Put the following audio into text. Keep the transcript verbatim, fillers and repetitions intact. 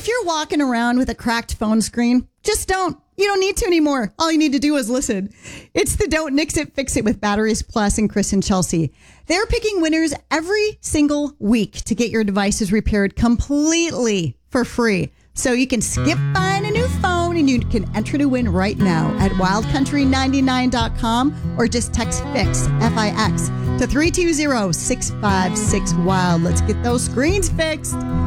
if you're walking around with a cracked phone screen, just don't. You don't need to anymore. All you need to do is listen. It's the Don't Nix It, Fix It with Batteries Plus and Chris and Chelsea. They're picking winners every single week to get your devices repaired completely for free. So you can skip buying a new phone and you can enter to win right now at wild country ninety-nine dot com or just text FIX, F I X, to three two zero, six five six, WILD. Let's get those screens fixed.